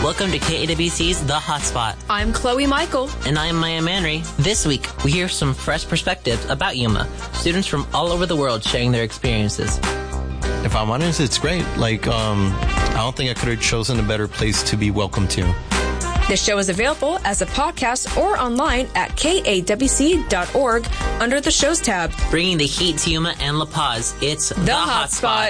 Welcome to KAWC's The Hotspot. I'm Chloe Michael. And I'm Maya Manry. This week, we hear some fresh perspectives about Yuma. Students from all over the world sharing their experiences. If I'm honest, it's great. I don't think I could have chosen a better place to be welcome to. The show is available as a podcast or online at kawc.org under the shows tab. Bringing the heat to Yuma and La Paz, it's The Hotspot.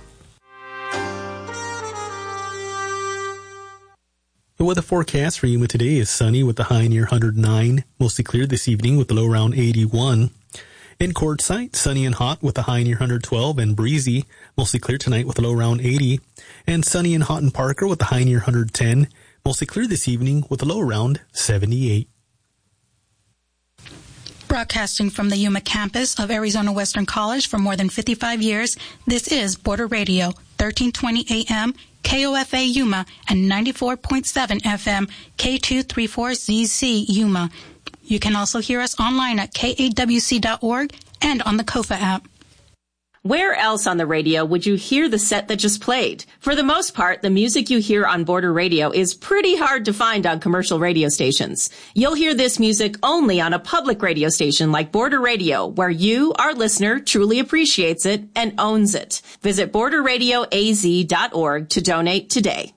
The weather forecast for Yuma today is sunny with the high near 109, mostly clear this evening with the low around 81. In Quartzsite, sunny and hot with the high near 112 and breezy, mostly clear tonight with a low around 80. And sunny and hot in Parker with the high near 110, mostly clear this evening with a low around 78. Broadcasting from the Yuma campus of Arizona Western College for more than 55 years, this is Border Radio, 1320 AM, KOFA Yuma, and 94.7 FM, K234ZC Yuma. You can also hear us online at kawc.org and on the KOFA app. Where else on the radio would you hear the set that just played? For the most part, the music you hear on Border Radio is pretty hard to find on commercial radio stations. You'll hear this music only on a public radio station like Border Radio, where you, our listener, truly appreciates it and owns it. Visit borderradioaz.org to donate today.